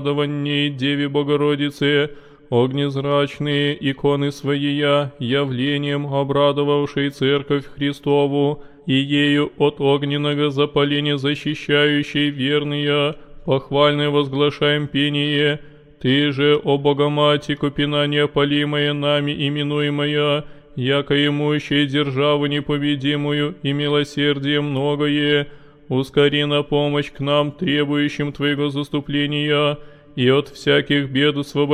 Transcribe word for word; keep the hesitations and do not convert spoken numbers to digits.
радованней Деве Богородице, огнезрачные иконы Своея, явлением обрадовавшей Церковь Христову, и ею от огненного запаления защищающей верные, похвальное возглашаем пение. Ты же, о Богомати, купина неопалимая нами именуемая, яко имущая державу непобедимую и милосердие многое, ускори на помощь к нам, требующим Твоего заступления, и от всяких бед освободи